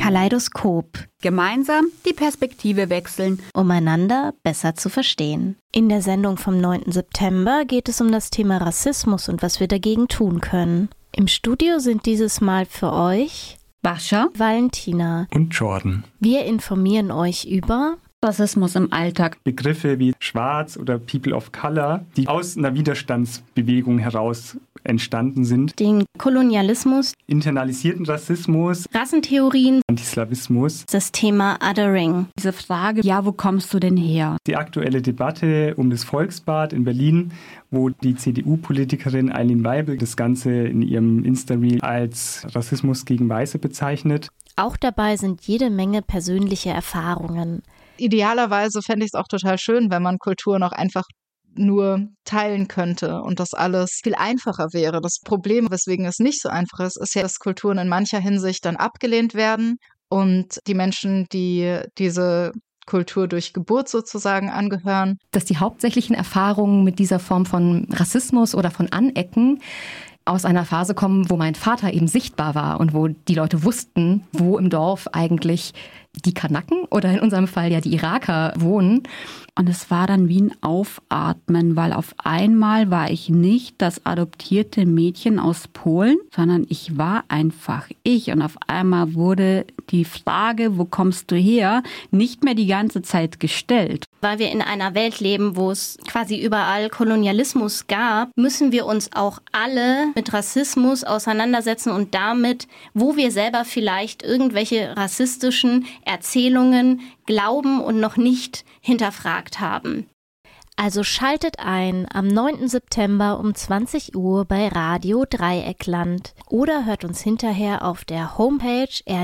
Kaleidoskop. Gemeinsam die Perspektive wechseln, um einander besser zu verstehen. In der Sendung vom 9. September geht es um das Thema Rassismus und was wir dagegen tun können. Im Studio sind dieses Mal für euch Bascha, Valentina und Jordan. Wir informieren euch über Rassismus im Alltag. Begriffe wie Schwarz oder People of Color, die aus einer Widerstandsbewegung heraus entstanden sind. Den Kolonialismus, internalisierten Rassismus, Rassentheorien, Antislawismus, das Thema Othering. Diese Frage, ja, wo kommst du denn her? Die aktuelle Debatte um das Volksbad in Berlin, wo die CDU-Politikerin Eileen Weibel das Ganze in ihrem Insta-Reel als Rassismus gegen Weiße bezeichnet. Auch dabei sind jede Menge persönliche Erfahrungen. Idealerweise fände ich es auch total schön, wenn man Kultur noch einfach nur teilen könnte und das alles viel einfacher wäre. Das Problem, weswegen es nicht so einfach ist, ist ja, dass Kulturen in mancher Hinsicht dann abgelehnt werden und die Menschen, die diese Kultur durch Geburt sozusagen angehören. Dass die hauptsächlichen Erfahrungen mit dieser Form von Rassismus oder von Anecken aus einer Phase kommen, wo mein Vater eben sichtbar war und wo die Leute wussten, wo im Dorf eigentlich die Kanaken oder in unserem Fall ja die Iraker wohnen. Und es war dann wie ein Aufatmen, weil auf einmal war ich nicht das adoptierte Mädchen aus Polen, sondern ich war einfach ich. Und auf einmal wurde die Frage, wo kommst du her, nicht mehr die ganze Zeit gestellt. Weil wir in einer Welt leben, wo es quasi überall Kolonialismus gab, müssen wir uns auch alle mit Rassismus auseinandersetzen und damit, wo wir selber vielleicht irgendwelche rassistischen Erzählungen glauben und noch nicht hinterfragt haben. Also schaltet ein am 9. September um 20 Uhr bei Radio Dreieckland oder hört uns hinterher auf der Homepage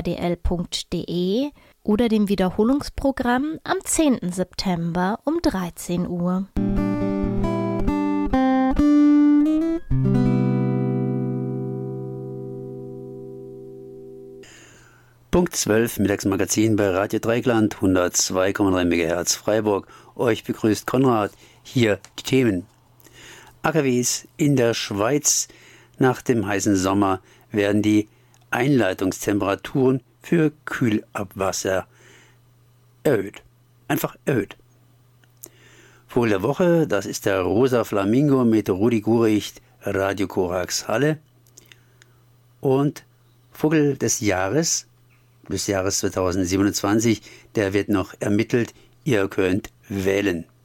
rdl.de oder dem Wiederholungsprogramm am 10. September um 13 Uhr. Punkt 12, Mittagsmagazin bei Radio Dreieckland, 102,3 MHz Freiburg. Euch begrüßt Konrad. Hier die Themen. AKWs in der Schweiz. Nach dem heißen Sommer werden die Einleitungstemperaturen für Kühlabwasser erhöht. Einfach erhöht. Vogel der Woche, das ist der Rosa Flamingo mit Rudi Guricht, Radio Korax Halle. Und Vogel des Jahres 2027, der wird noch ermittelt. Ihr könnt wählen.